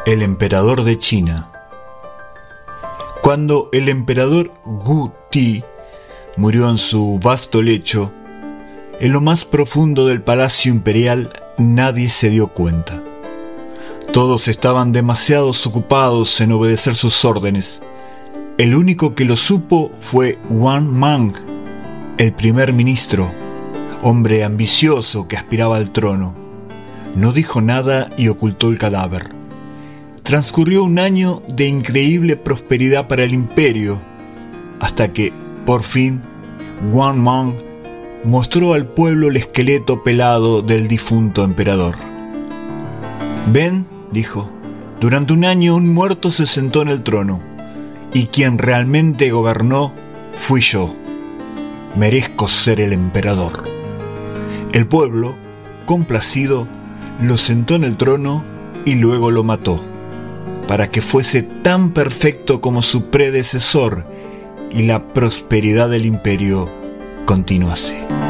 El emperador de China. Cuando el emperador Wu Ti murió en su vasto lecho, en lo más profundo del palacio imperial nadie se dio cuenta. Todos estaban demasiado ocupados en obedecer sus órdenes. El único que lo supo fue Wang Mang, el primer ministro, hombre ambicioso que aspiraba al trono. No dijo nada y ocultó el cadáver. Transcurrió un año de increíble prosperidad para el imperio, hasta que, por fin, Wang Mang mostró al pueblo el esqueleto pelado del difunto emperador. «Ven», dijo, «durante un año un muerto se sentó en el trono, y quien realmente gobernó fui yo. Merezco ser el emperador». El pueblo, complacido, lo sentó en el trono y luego lo mató, para que fuese tan perfecto como su predecesor y la prosperidad del imperio continuase.